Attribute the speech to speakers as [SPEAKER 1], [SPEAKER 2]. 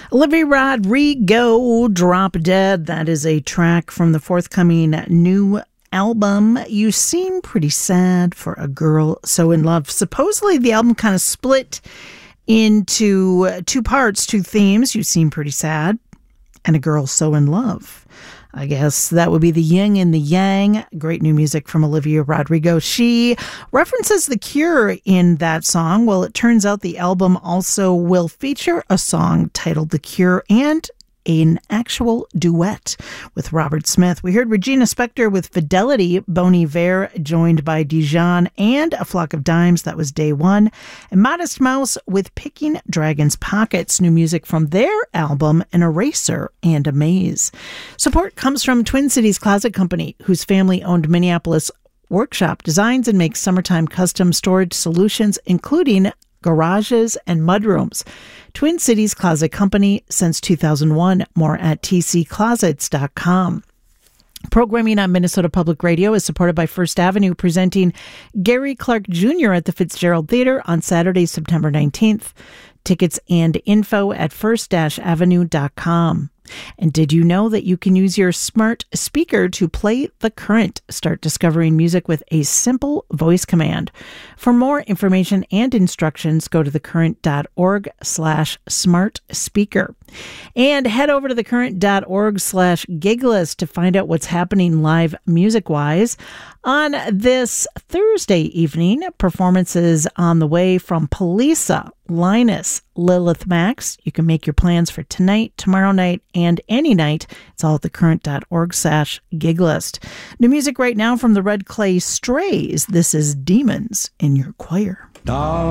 [SPEAKER 1] Olivia Rodrigo, Drop Dead. That is a track from the forthcoming new album, You Seem Pretty Sad for a Girl So in Love. Supposedly the album kind of split into two parts, two themes, You Seem Pretty Sad and A Girl So in Love. I guess that would be the yin and the yang. Great new music from Olivia Rodrigo. She references The Cure in that song. Well, it turns out the album also will feature a song titled The Cure and an actual duet with Robert Smith. We heard Regina Spektor with Fidelity, Bon Iver joined by Dijon and A Flock of Dimes, that was Day One, and Modest Mouse with Picking Dragon's Pockets, new music from their album An Eraser and a Maze. Support comes from Twin Cities Closet Company, whose family-owned Minneapolis workshop designs and makes summertime custom storage solutions, including garages and mudrooms. Twin Cities Closet Company since 2001. More at tcclosets.com. Programming on Minnesota Public Radio is supported by First Avenue, presenting Gary Clark Jr. at the Fitzgerald Theater on Saturday, September 19th. Tickets and info at first-avenue.com. And did you know that you can use your smart speaker to play The Current? Start discovering music with a simple voice command. For more information and instructions, go to thecurrent.org/smart speaker. And head over to thecurrent.org/giglist to find out what's happening live music-wise. On this Thursday evening, performances on the way from Polisa, Linus, Lilith Max. You can make your plans for tonight, tomorrow night, and any night. It's all at thecurrent.org/giglist. New music right now from the Red Clay Strays. This is Demons in Your Choir.